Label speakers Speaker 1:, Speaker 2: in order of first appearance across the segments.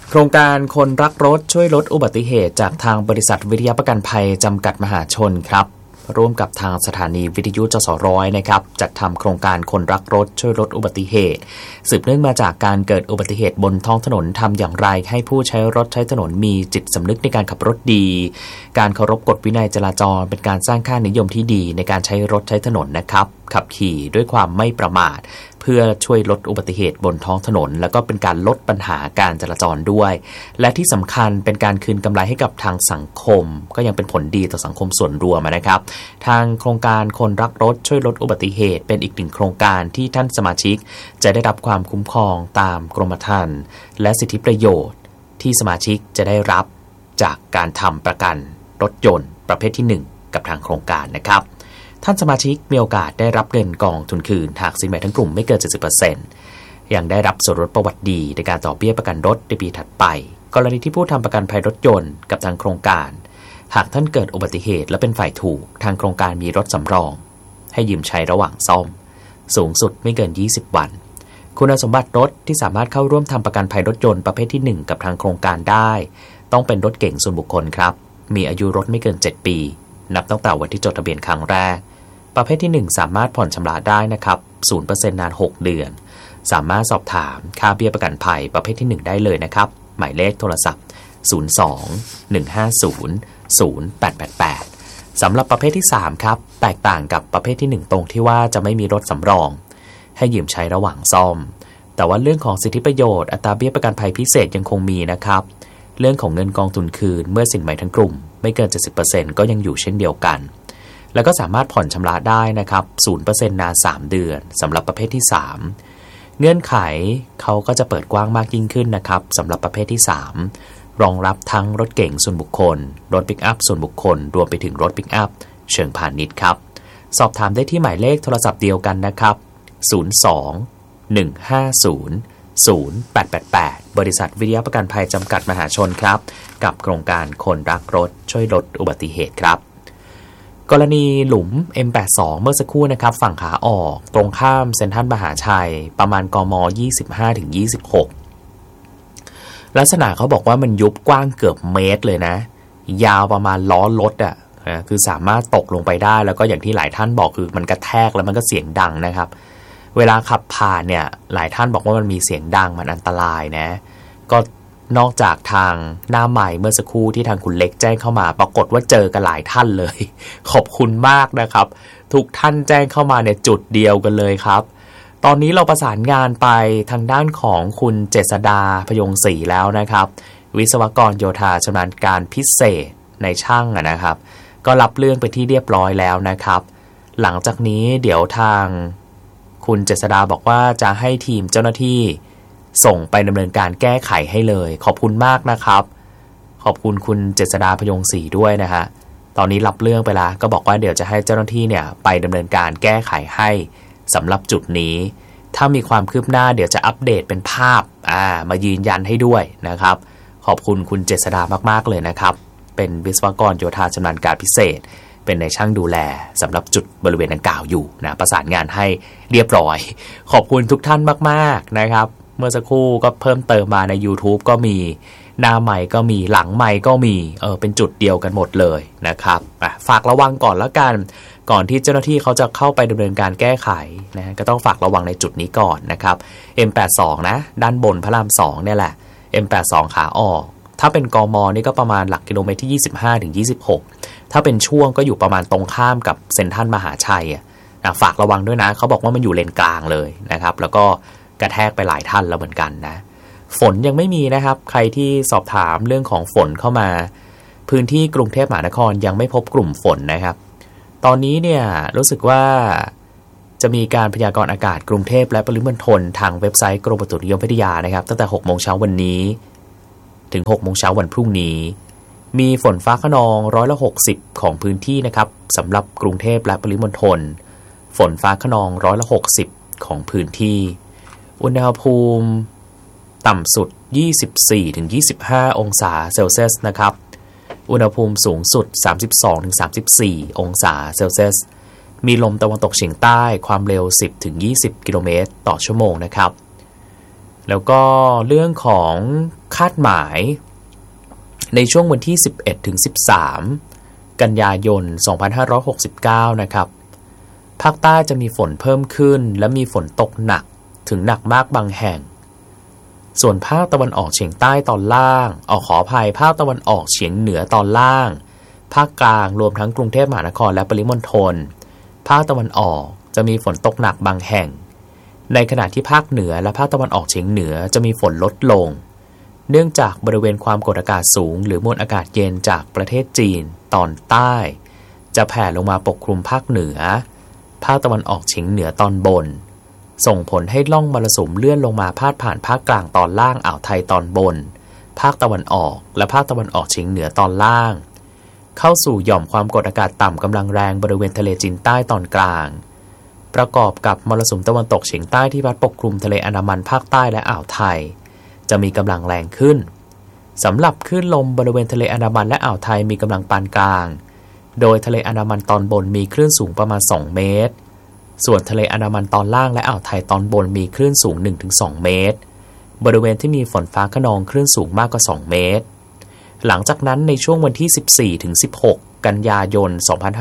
Speaker 1: โครงการคนรักรถช่วยลดอุบัติเหตุจากทางบริษัทวิทยาประกันภัยจำกัดมหาชนครับร่วมกับทางสถานีวิทยุจสร้อยนะครับจัดทำโครงการคนรักรถช่วยลดอุบัติเหตุสืบเนื่องมาจากการเกิดอุบัติเหตุบนท้องถนนทำอย่างไรให้ผู้ใช้รถใช้ถนนมีจิตสำนึกในการขับรถดีการเคารพกฎวินัยจราจรเป็นการสร้างค่านิยมที่ดีในการใช้รถใช้ถนนนะครับขับขี่ด้วยความไม่ประมาทเพื่อช่วยลดอุบัติเหตุบนท้องถนนแล้วก็เป็นการลดปัญหาการจราจรด้วยและที่สำคัญเป็นการคืนกำไรให้กับทางสังคมก็ยังเป็นผลดีต่อสังคมส่วนรวมนะครับทางโครงการคนรักรถช่วยลดอุบัติเหตุเป็นอีกหนึ่งโครงการที่ท่านสมาชิกจะได้รับความคุ้มครองตามกรมธรรม์และสิทธิประโยชน์ที่สมาชิกจะได้รับจากการทำประกันรถยนต์ประเภทที่1กับทางโครงการนะครับท่านสมาชิกมีโอกาสได้รับเงินกองทุนคืนหากสินใหม่ทั้งกลุ่มไม่เกิน 70% ยังได้รับส่วนลดประวัติดีในการต่อเบี้ยประกันรถในปีถัดไปกรณีที่ผู้ทำประกันภัยรถยนต์กับทางโครงการหากท่านเกิดอุบัติเหตุและเป็นฝ่ายถูกทางโครงการมีรถสำรองให้ยืมใช้ระหว่างซ่อมสูงสุดไม่เกิน20วันคุณสมบัติรถที่สามารถเข้าร่วมทำประกันภัยรถยนต์ประเภทที่1กับทางโครงการได้ต้องเป็นรถเก๋งส่วนบุคคลครับมีอายุรถไม่เกิน7ปีนับตั้งแต่วันที่จดทะเบียนครั้งแรกประเภทที่1สามารถผ่อนชำระได้นะครับ 0% นาน6เดือนสามารถสอบถามค่าเบี้ยประกันภัยประเภทที่1ได้เลยนะครับหมายเลขโทรศัพท์02-150-0888สำหรับประเภทที่3ครับแตกต่างกับประเภทที่1ตรงที่ว่าจะไม่มีรถสำรองให้ยืมใช้ระหว่างซ่อมแต่ว่าเรื่องของสิทธิประโยชน์อัตราเบี้ยประกันภัยพิเศษยังคงมีนะครับเรื่องของเงินกองทุนคืนเมื่อสินใหม่ทั้งกลุ่มไม่เกิน 70% ก็ยังอยู่เช่นเดียวกันแล้วก็สามารถผ่อนชำระได้นะครับ 0% นาน3เดือนสำหรับประเภทที่3เงื่อนไขเขาก็จะเปิดกว้างมากยิ่งขึ้นนะครับสำหรับประเภทที่3รองรับทั้งรถเก๋งส่วนบุคคลรถปิกอัพส่วนบุคคลรวมไปถึงรถปิกอัพเชิงพาณิชย์ครับสอบถามได้ที่หมายเลขโทรศัพท์เดียวกันนะครับ02-150-0888บริษัทวิทยาประกันภัยจำกัดมหาชนครับกับโครงการคนรักรถช่วยลดอุบัติเหตุครับกรณีหลุม M82 เมื่อสักครู่นะครับฝั่งขาออกตรงข้ามเซ็นทรัลมหาชัยประมาณกม25-26ลักษณะเขาบอกว่ามันยุบกว้างเกือบเมตรเลยนะยาวประมาณล้อรถคือสามารถตกลงไปได้แล้วก็อย่างที่หลายท่านบอกคือมันกระแทกแล้วมันก็เสียงดังนะครับเวลาขับผ่านเนี่ยหลายท่านบอกว่ามันมีเสียงดังมันอันตรายนะก็นอกจากทางหน้าใหม่เมื่อสักครู่ที่ทางคุณเล็กแจ้งเข้ามาปรากฏว่าเจอกันหลายท่านเลยขอบคุณมากนะครับทุกท่านแจ้งเข้ามาเนี่ยจุดเดียวกันเลยครับตอนนี้เราประสานงานไปทางด้านของคุณเจษดาพยงศรีแล้วนะครับวิศวกรโยธาชำนาญการพิเศษในช่างนะครับก็รับเรื่องไปที่เรียบร้อยแล้วนะครับหลังจากนี้เดี๋ยวทางคุณเจษดาบอกว่าจะให้ทีมเจ้าหน้าที่ส่งไปดำเนินการแก้ไขให้เลยขอบคุณมากนะครับขอบคุณคุณเจษดาพยงศรีด้วยนะฮะตอนนี้รับเรื่องไปแล้วก็บอกว่าเดี๋ยวจะให้เจ้าหน้าที่เนี่ยไปดำเนินการแก้ไขให้สำหรับจุดนี้ถ้ามีความคืบหน้าเดี๋ยวจะอัปเดตเป็นภาพมายืนยันให้ด้วยนะครับขอบคุณคุณเจษดามากๆเลยนะครับเป็นวิศวกรโยธาชำนาญการพิเศษเป็นในช่างดูแลสำหรับจุดบริเวณดังกล่าวอยู่นะประสานงานให้เรียบร้อยขอบคุณทุกท่านมากๆนะครับเมื่อสักครู่ก็เพิ่มเติมมาใน YouTube ก็มีหน้าใหม่ก็มีหลังใหม่ก็มีเป็นจุดเดียวกันหมดเลยนะครับฝากระวังก่อนแล้วกันก่อนที่เจ้าหน้าที่เขาจะเข้าไปดำเนินการแก้ไขนะก็ต้องฝากระวังในจุดนี้ก่อนนะครับ M82 นะด้านบนพระราม2เนี่ยแหละ M82 ขาออกถ้าเป็นกมนี่ก็ประมาณหลักกิโลเมตรที่25-26ถ้าเป็นช่วงก็อยู่ประมาณตรงข้ามกับเซ็นทรัลมหาชัยฝากระวังด้วยนะเขาบอกว่ามันอยู่เลนกลางเลยนะครับแล้วก็กระแทกไปหลายท่านแล้วเหมือนกันนะฝนยังไม่มีนะครับใครที่สอบถามเรื่องของฝนเข้ามาพื้นที่กรุงเทพมหานครยังไม่พบกลุ่มฝนนะครับตอนนี้เนี่ยรู้สึกว่าจะมีการพยากรณ์อากาศกรุงเทพและปริมณฑลทางเว็บไซต์กรมอุตุนิยมวิทยานะครับตั้งแต่ 6 โมงเช้าวันนี้ถึง 6 โมงเช้าวันพรุ่งนี้มีฝนฟ้าคะนอง160ของพื้นที่นะครับสำหรับกรุงเทพและปริมณฑลฝนฟ้าคะนอง160ของพื้นที่อุณหภูมิต่ำสุด 24-25 องศาเซลเซียสนะครับอุณหภูมิสูงสุด 32-34 องศาเซลเซียสมีลมตะวันตกเฉียงใต้ความเร็ว 10-20 กิโลเมตรต่อชั่วโมงนะครับแล้วก็เรื่องของคาดหมายในช่วงวันที่11ถึง13กันยายน2569นะครับภาคใต้จะมีฝนเพิ่มขึ้นและมีฝนตกหนักถึงหนักมากบางแห่งส่วนภาคตะวันออกเฉียงใต้ตอนล่างขออภัยภาคตะวันออกเฉียงเหนือตอนล่างภาคกลางรวมทั้งกรุงเทพมหานครและปริมณฑลภาคตะวันออกจะมีฝนตกหนักบางแห่งในขณะที่ภาคเหนือและภาคตะวันออกเฉียงเหนือจะมีฝนลดลงเนื่องจากบริเวณความกดอากาศสูงหรือมวลอากาศเย็นจากประเทศจีนตอนใต้จะแผ่ลงมาปกคลุมภาคเหนือภาคตะวันออกเฉียงเหนือตอนบนส่งผลให้ล่องมรสุมเลื่อนลงมาพาดผ่านภาคกลางตอนล่างอ่าวไทยตอนบนภาคตะวันออกและภาคตะวันออกเฉียงเหนือตอนล่างเข้าสู่หย่อมความกดอากาศต่ำกำลังแรงบริเวณทะเลจีนใต้ตอนกลางประกอบกับมรสุมตะวันตกเฉียงใต้ที่พัดปกคลุมทะเลอันดามันภาคใต้และอ่าวไทยจะมีกำลังแรงขึ้นสำหรับคลื่นลมบริเวณทะเลอันดามันและอ่าวไทยมีกำลังปานกลางโดยทะเลอันดามันตอนบนมีคลื่นสูงประมาณ2เมตรส่วนทะเลอันดามันตอนล่างและอ่าวไทยตอนบนมีคลื่นสูง 1-2 เมตรบริเวณที่มีฝนฟ้าคะนองคลื่นสูงมากกว่า2เมตรหลังจากนั้นในช่วงวันที่14-16กันยายน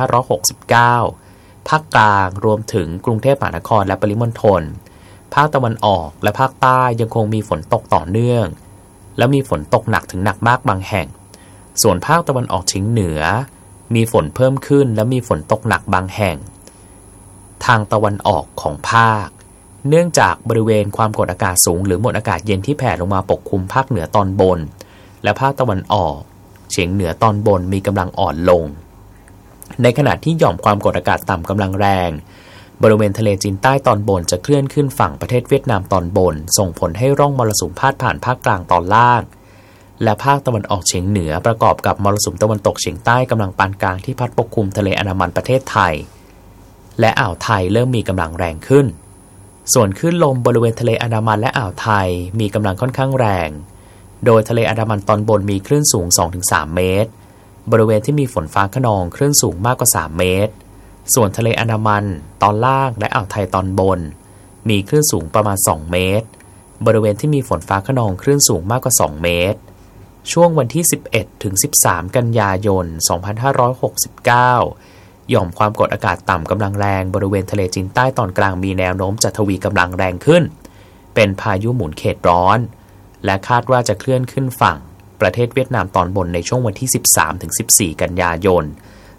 Speaker 1: 2569ภาคกลางรวมถึงกรุงเทพมหานครและปริมณฑลภาคตะวันออกและภาคใต้ยังคงมีฝนตกต่อเนื่องและมีฝนตกหนักถึงหนักมากบางแห่งส่วนภาคตะวันออกเฉียงเหนือมีฝนเพิ่มขึ้นและมีฝนตกหนักบางแห่งทางตะวันออกของภาคเนื่องจากบริเวณความกดอากาศสูงหรือมวลอากาศเย็นที่แผ่ลงมาปกคลุมภาคเหนือตอนบนและภาคตะวันออกเฉียงเหนือตอนบนมีกำลังอ่อนลงในขณะที่หย่อมความกดอากาศต่ำกำลังแรงบริเวณทะเลจีนใต้ตอนบนจะเคลื่อนขึ้นฝั่งประเทศเวียดนามตอนบนส่งผลให้ร่องมรสุมพาดผ่านภาคกลางตอนล่างและภาคตะวันออกเฉียงเหนือประกอบกับมรสุมตะวันตกเฉียงใต้กำลังปานกลางที่พัดปกคลุมทะเลอันดามันประเทศไทยและอ่าวไทยเริ่มมีกำลังแรงขึ้นส่วนคลื่นลมบริเวณทะเลอันดามันและอ่าวไทยมีกำลังค่อนข้างแรงโดยทะเลอันดามันตอนบนมีคลื่นสูง 2-3 เมตรบริเวณที่มีฝนฟ้าคะนองคลื่นสูงมากกว่า3เมตรส่วนทะเลอันดามันตอนล่างและอ่าวไทยตอนบนมีคลื่นสูงประมาณ2เมตรบริเวณที่มีฝนฟ้าคะนองคลื่นสูงมากกว่า2เมตรช่วงวันที่11ถึง13กันยายน2569หย่อมความกดอากาศต่ำกำลังแรงบริเวณทะเลจีนใต้ตอนกลางมีแนวโน้มจะทวีกำลังแรงขึ้นเป็นพายุหมุนเขตร้อนและคาดว่าจะเคลื่อนขึ้นฝั่งประเทศเวียดนามตอนบนในช่วงวันที่13ถึง14กันยายน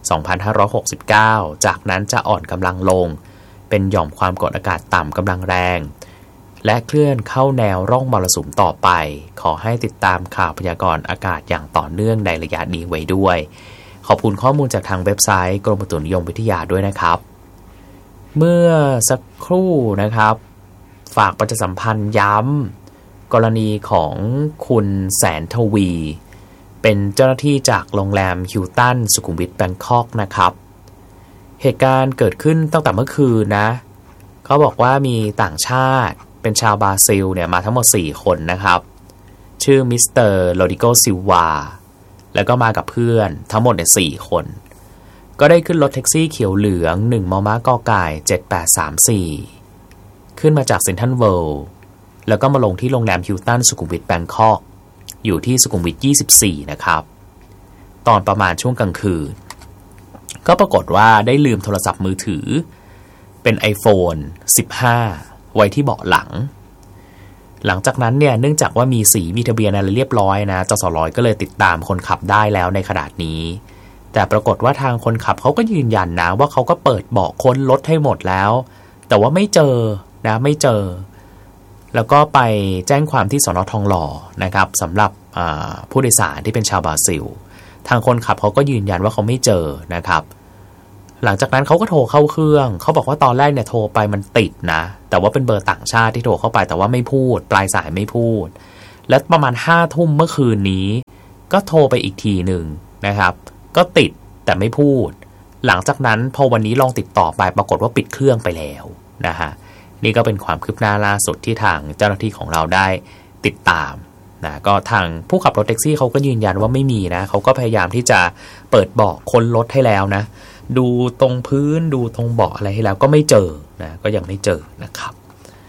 Speaker 1: 2569จากนั้นจะอ่อนกำลังลงเป็นหย่อมความกดอากาศต่ำกำลังแรงและเคลื่อนเข้าแนวร่องมรสุมต่อไปขอให้ติดตามข่าวพยากรณ์อากาศอย่างต่อเนื่องในระยะนี้ไว้ด้วยขอบคุณข้อมูลจากทางเว็บไซต์กรมอุตุนิยมวิทยาด้วยนะครับเมื่อสักครู่นะครับฝากประชาสัมพันธ์ย้ำกรณีของคุณแสนทวีเป็นเจ้าหน้าที่จากโรงแรมฮิลตันสุขุมวิทแบงคอกนะครับเหตุการณ์เกิดขึ้นตั้งแต่เมื่อคืนนะเขาบอกว่ามีต่างชาติเป็นชาวบราซิลเนี่ยมาทั้งหมด4คนนะครับชื่อมิสเตอร์โรดิโกซิลวาแล้วก็มากับเพื่อนทั้งหมดเนี่ย4คนก็ได้ขึ้นรถแท็กซี่เขียวเหลือง1มมกไก่7834ขึ้นมาจากเซ็นทรัลเวิลด์แล้วก็มาลงที่โรงแรมฮิลตันสุขุมวิทแบงคอกอยู่ที่สุขุมวิท24นะครับตอนประมาณช่วงกลางคืนก็ปรากฏว่าได้ลืมโทรศัพท์มือถือเป็น iPhone 15 ไว้ที่เบาะหลังหลังจากนั้นเนี่ยเนื่องจากว่ามีสีมีทะเบียนอะไรเรียบร้อยนะจสร.ก็เลยติดตามคนขับได้แล้วในขณะนี้แต่ปรากฏว่าทางคนขับเขาก็ยืนยันนะว่าเขาก็เปิดเบาะค้นรถให้หมดแล้วแต่ว่าไม่เจอนะไม่เจอแล้วก็ไปแจ้งความที่สน.ทองหล่อนะครับสำหรับผู้โดยสารที่เป็นชาวบราซิลทางคนขับเขาก็ยืนยันว่าเขาไม่เจอนะครับหลังจากนั้นเขาก็โทรเข้าเครื่องเขาบอกว่าตอนแรกเนี่ยโทรไปมันติดนะแต่ว่าเป็นเบอร์ต่างชาติที่โทรเข้าไปแต่ว่าไม่พูดปลายสายไม่พูดและประมาณ5 ทุ่มเมื่อคืนนี้ก็โทรไปอีกทีหนึ่งนะครับก็ติดแต่ไม่พูดหลังจากนั้นพอวันนี้ลองติดต่อไปปรากฏว่าปิดเครื่องไปแล้วนะฮะนี่ก็เป็นความคืบหน้าล่าสุดที่ทางเจ้าหน้าที่ของเราได้ติดตามนะก็ทางผู้ขับรถแท็กซี่เขาก็ยืนยันว่าไม่มีนะเขาก็พยายามที่จะเปิดเบาะค้นรถให้แล้วนะดูตรงพื้นดูตรงเบาะอะไรให้แล้วก็ไม่เจอนะก็ยังไม่เจอนะครับ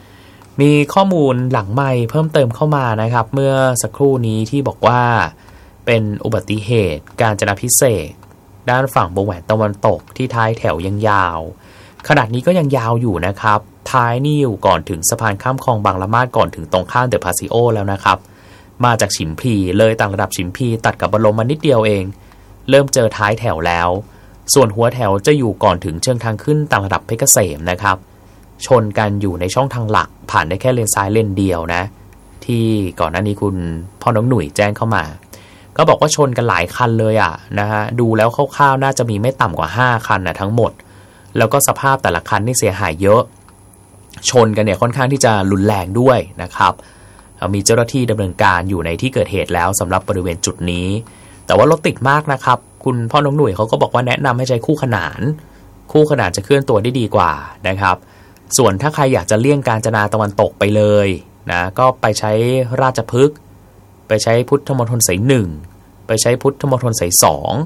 Speaker 1: มีข้อมูลหลังไมค์เพิ่มเติมเข้ามานะครับเมื่อสักครู่นี้ที่บอกว่าเป็นอุบัติเหตุกาญจนาภิเษกด้านฝั่งวงแหวนตะวันตกที่ท้ายแถวยังยาวขนาดนี้ก็ยังยาวอยู่นะครับท้ายนี่อยู่ก่อนถึงสะพานข้ามคลองบางละมาดก่อนถึงตรงข้ามเดอะพาซิโอแล้วนะครับมาจากฉิมพลีเลยต่างระดับฉิมพลีตัดกับบรมมานิดเดียวเองเริ่มเจอท้ายแถวแล้วส่วนหัวแถวจะอยู่ก่อนถึงเชิงทางขึ้นต่างระดับเพชรเกษมนะครับชนกันอยู่ในช่องทางหลักผ่านได้แค่เลนซ้ายเลนเดียวนะที่ก่อนหน้านี้คุณพ่อน้องหนุ่ยแจ้งเข้ามาก็บอกว่าชนกันหลายคันเลยนะฮะดูแล้วคร่าวๆน่าจะมีไม่ต่ำกว่า5คันทั้งหมดแล้วก็สภาพแต่ละคันนี่เสียหายเยอะชนกันเนี่ยค่อนข้างที่จะรุนแรงด้วยนะครับมีเจ้าหน้าที่ดำเนินการอยู่ในที่เกิดเหตุแล้วสำหรับบริเวณจุดนี้แต่ว่ารถติดมากนะครับคุณพ่อน้องหนุ่ยเขาก็บอกว่าแนะนำให้ใช้คู่ขนานจะเคลื่อนตัวได้ดีกว่านะครับส่วนถ้าใครอยากจะเลี่ยงกาญจนาตะวันตกไปเลยนะก็ไปใช้ราชพฤกษ์ไปใช้พุทธมณฑลสาย1ไปใช้พุทธมณฑลสาย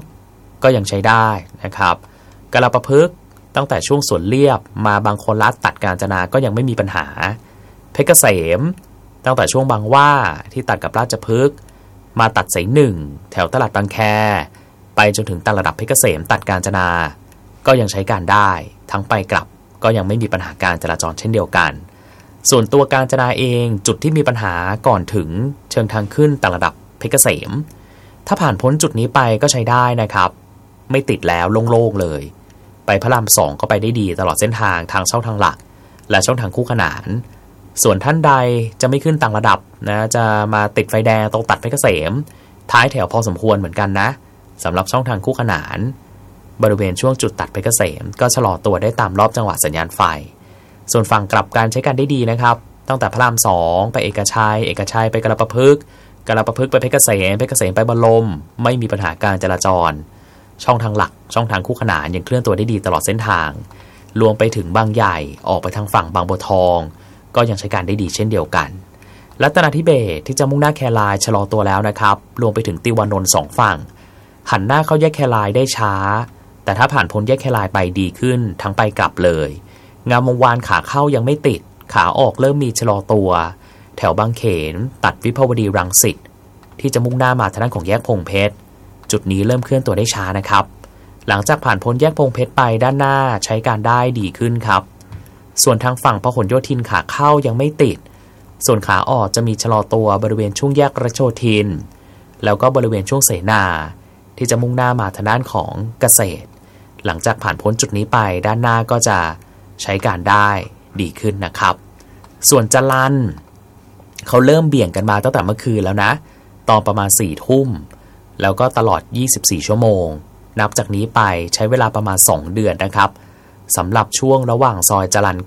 Speaker 1: 2ก็ยังใช้ได้นะครับกาฬประพฤกษ์ตั้งแต่ช่วงสวนเลียบมาบางคนลัดตัดกาญจนาก็ยังไม่มีปัญหาเพชรเกษมตั้งแต่ช่วงบางหว่าที่ตัดกับราชพฤกษ์มาตัดสาย1แถวตลาดบางแคไปจนถึงตลาดระดับเพชรเกษมตัดกาญจนาก็ยังใช้การได้ทั้งไปกลับก็ยังไม่มีปัญหาการจราจรเช่นเดียวกันส่วนตัวกาญจนาเองจุดที่มีปัญหาก่อนถึงเชิงทางขึ้นตลาดระดับเพชรเกษมถ้าผ่านพ้นจุดนี้ไปก็ใช้ได้นะครับไม่ติดแล้วโล่งๆเลยไปพระราม2ก็ไปได้ดีตลอดเส้นทางช่องทางหลักและช่องทางคู่ขนานส่วนท่านใดจะไม่ขึ้นต่างระดับนะจะมาติดไฟแดงตรงตัดเพชรเกษมท้ายแถวพอสมควรเหมือนกันนะสำหรับช่องทางคู่ขนานบริเวณช่วงจุดตัดเพชรเกษมก็ชะลอตัวได้ตามรอบจังหวะสัญญาณไฟส่วนฝั่งกลับกันใช้การได้ดีนะครับตั้งแต่พระราม2ไปเอกชัยไปกาฬประพฤกษ์ไปเพชรเกษมไปบรมไม่มีปัญหาการจราจรช่องทางหลักช่องทางคู่ขนานยังเคลื่อนตัวได้ดีตลอดเส้นทางรวมไปถึงบางใหญ่ออกไปทางฝั่งบางบัวทองก็ยังใช้การได้ดีเช่นเดียวกันรัตนาธิเบศรที่จะมุ่งหน้าแครายชะลอตัวแล้วนะครับรวมไปถึงติวานนท์2ฝั่งหันหน้าเข้าแยกแครายได้ช้าแต่ถ้าผ่านพ้นแยกแครายไปดีขึ้นทั้งไปกลับเลยงามวงวานขาเข้ายังไม่ติดขาออกเริ่มมีชะลอตัวแถวบางเขนตัดวิภาวดีรังสิตที่จะมุ่งหน้ามาทางด้านของแยกพงเพชรจุดนี้เริ่มเคลื่อนตัวได้ช้านะครับหลังจากผ่านพ้นแยกพงเพชรไปด้านหน้าใช้การได้ดีขึ้นครับส่วนทางฝั่งพหลโยธินขาเข้ายังไม่ติดส่วนขาออกจะมีชะลอตัวบริเวณช่วงแยกรัชโยธินแล้วก็บริเวณช่วงเสนาที่จะมุ่งหน้ามาทางด้านของเกษตรหลังจากผ่านพ้นจุดนี้ไปด้านหน้าก็จะใช้การได้ดีขึ้นนะครับส่วนจรัญเขาเริ่มเบี่ยงกันมาตั้งแต่เมื่อคืนแล้วนะตอนประมาณ4 ทุ่มแล้วก็ตลอด24ชั่วโมงนับจากนี้ไปใช้เวลาประมาณ2เดือนนะครับสำหรับช่วงระหว่างซอยจรัญ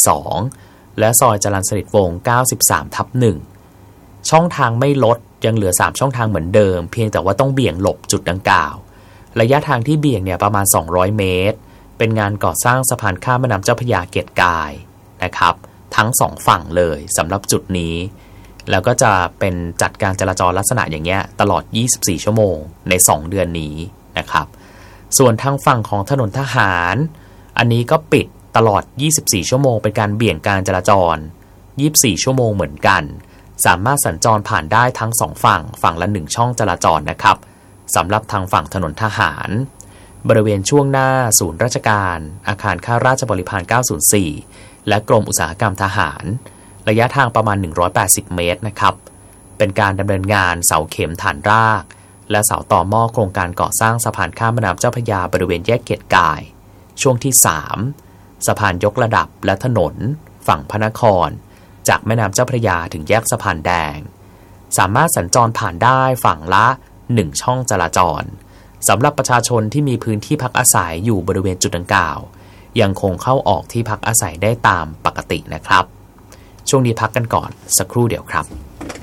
Speaker 1: 92และซอยจรัญสนิทวงศ์ 93/1 ช่องทางไม่ลดยังเหลือ3ช่องทางเหมือนเดิมเพียงแต่ว่าต้องเบี่ยงหลบจุดดังกล่าวระยะทางที่เบี่ยงเนี่ยประมาณ200 เมตรเป็นงานก่อสร้างสะพานข้ามแม่น้ำเจ้าพระยาเกียรติกายนะครับทั้ง2ฝั่งเลยสำหรับจุดนี้แล้วก็จะเป็นจัดการจราจรลักษณะอย่างเงี้ยตลอด24ชั่วโมงใน2เดือนนี้นะครับส่วนทางฝั่งของถนนทหารอันนี้ก็ปิดตลอด24ชั่วโมงเป็นการเบี่ยงการจราจร24ชั่วโมงเหมือนกันสามารถสัญจรผ่านได้ทั้ง2ฝั่งละ1ช่องจราจรนะครับสำหรับทางฝั่งถนนทหารบริเวณช่วงหน้าศูนย์ราชการอาคารข้าราชบริพาร904และกรมอุตสาหกรรมทหารระยะทางประมาณ180เมตรนะครับเป็นการดำเนินงานเสาเข็มฐานรากและเสาต่อหม้อโครงการก่อสร้างสะพานข้ามแม่น้ำเจ้าพระยาบริเวณแยกเกียรติกายช่วงที่3สะพานยกระดับและถนนฝั่งพระนครจากแม่น้ำเจ้าพระยาถึงแยกสะพานแดงสามารถสัญจรผ่านได้ฝั่งละ1ช่องจราจรสำหรับประชาชนที่มีพื้นที่พักอาศัยอยู่บริเวณจุดดังกล่าวยังคงเข้าออกที่พักอาศัยได้ตามปกตินะครับช่วงนี้พักกันก่อนสักครู่เดียวครับ